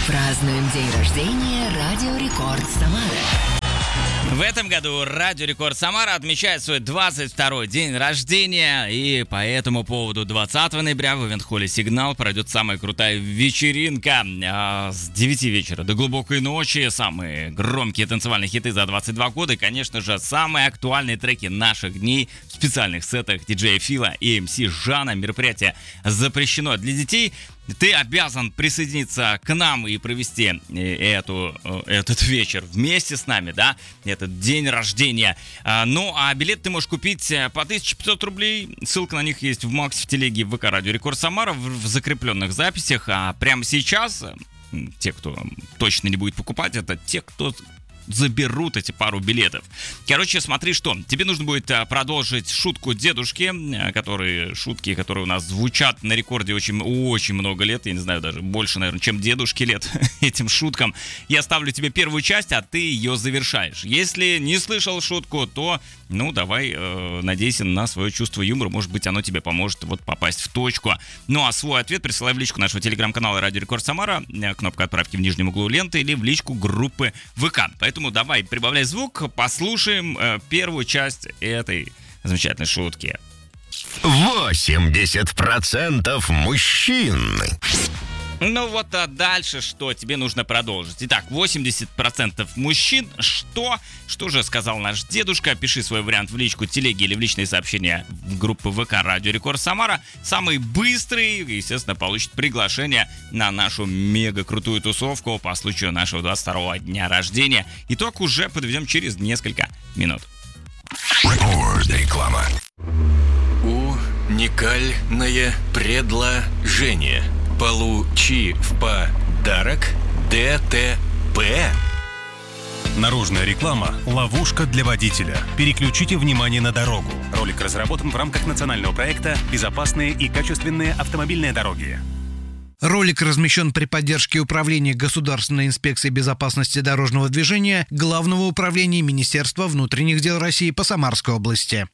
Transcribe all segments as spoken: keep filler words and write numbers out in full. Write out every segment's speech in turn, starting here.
Празднуем день рождения Радио Рекорд Самара. В этом году Радио Рекорд Самара отмечает свой двадцать второй день рождения, и по этому поводу двадцатого ноября в ивент-холле «Сигнал» пройдет самая крутая вечеринка. А с девяти вечера до глубокой ночи самые громкие танцевальные хиты за двадцать два года и, конечно же, самые актуальные треки наших дней в специальных сетах диджея Фила и эм си Жана. Мероприятие запрещено для детей. Ты обязан присоединиться к нам и провести эту, этот вечер вместе с нами, да, этот день рождения. Ну, а билет ты можешь купить по тысяче пятьсот рублей. Ссылка на них есть в Максе, в телеге ВК Радио Рекорд Самара, в закрепленных записях. А прямо сейчас те, кто точно не будет покупать, это те, кто заберут эти пару билетов. Короче, смотри, что. Тебе нужно будет продолжить шутку дедушки, которые, шутки, которые у нас звучат на рекорде очень, очень много лет. Я не знаю, даже больше, наверное, чем дедушки лет этим шуткам. Я ставлю тебе первую часть, а ты ее завершаешь. Если не слышал шутку, то, ну, давай, э, надейся на свое чувство юмора. Может быть, оно тебе поможет вот попасть в точку. Ну, а свой ответ присылай в личку нашего телеграм-канала Радио Рекорд Самара, кнопка отправки в нижнем углу ленты, или в личку группы ВК. Поэтому давай, прибавляй звук, послушаем э, первую часть этой замечательной шутки. восемьдесят процентов мужчин. Ну вот, а дальше что? Тебе нужно продолжить. Итак, восемьдесят процентов мужчин. Что? Что же сказал наш дедушка? Пиши свой вариант в личку телеги или в личные сообщения в группу ВК Радио Рекорд Самара. Самый быстрый, естественно, получит приглашение на нашу мега-крутую тусовку по случаю нашего двадцать второго дня рождения. Итог уже подведем через несколько минут. Реклама. Уникальное предложение. Получи в подарок ДТП. Наружная реклама – ловушка для водителя. Переключите внимание на дорогу. Ролик разработан в рамках национального проекта «Безопасные и качественные автомобильные дороги». Ролик размещен при поддержке Управления Государственной инспекции безопасности дорожного движения Главного управления Министерства внутренних дел России по Самарской области.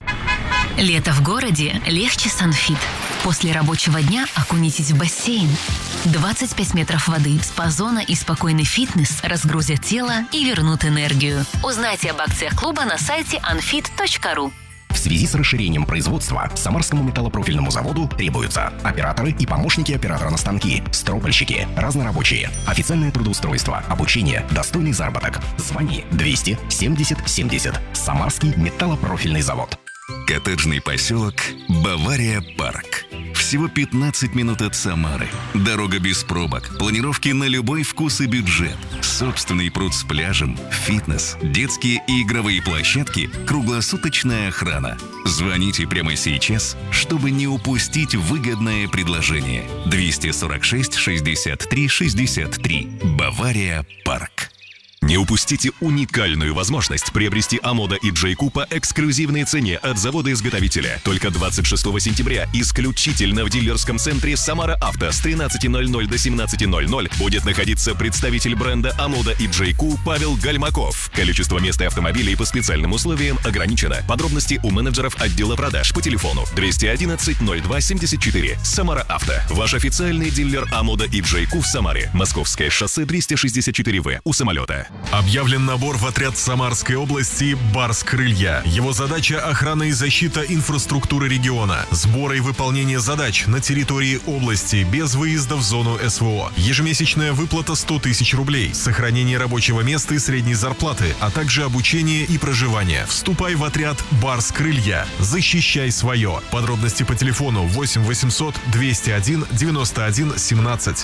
Лето в городе легче с Анфит. После рабочего дня окунитесь в бассейн. двадцать пять метров воды, спа-зона и спокойный фитнес разгрузят тело и вернут энергию. Узнайте об акциях клуба на сайте анфит точка ру. В связи с расширением производства Самарскому металлопрофильному заводу требуются операторы и помощники оператора на станки, стропольщики, разнорабочие, официальное трудоустройство, обучение, достойный заработок. Звони двести семьдесят семьдесят. Самарский металлопрофильный завод. Коттеджный поселок Бавария Парк. Всего пятнадцать минут от Самары. Дорога без пробок, планировки на любой вкус и бюджет. Собственный пруд с пляжем, фитнес, детские и игровые площадки, круглосуточная охрана. Звоните прямо сейчас, чтобы не упустить выгодное предложение. двести сорок шесть шестьдесят три шестьдесят три. Бавария Парк. Не упустите уникальную возможность приобрести Амода и Джейку по эксклюзивной цене от завода-изготовителя. Только двадцать шестого сентября исключительно в дилерском центре Самара Авто с тринадцати ноль-ноль до семнадцати ноль-ноль будет находиться представитель бренда Амода и Джейку Павел Гальмаков. Количество мест и автомобилей по специальным условиям ограничено. Подробности у менеджеров отдела продаж по телефону двести одиннадцать ноль два семьдесят четыре. Самара Авто. Ваш официальный дилер Амода и Джейку в Самаре. Московское шоссе триста шестьдесят четыре вэ у самолета. Объявлен набор в отряд Самарской области «Барс-Крылья». Его задача – охрана и защита инфраструктуры региона, сбора и выполнение задач на территории области без выезда в зону эс вэ о. Ежемесячная выплата сто тысяч рублей, сохранение рабочего места и средней зарплаты, а также обучение и проживание. Вступай в отряд «Барс-Крылья». Защищай свое. Подробности по телефону восемь восемьсот двести один девяносто один семнадцать.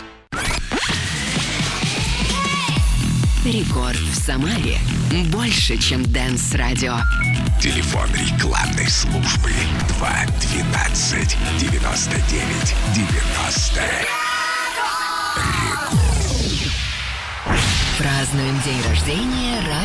Рекорд в Самаре. Больше, чем дэнс-радио. Телефон рекламной службы два двенадцать девяносто девять девяносто. Празднуем день рождения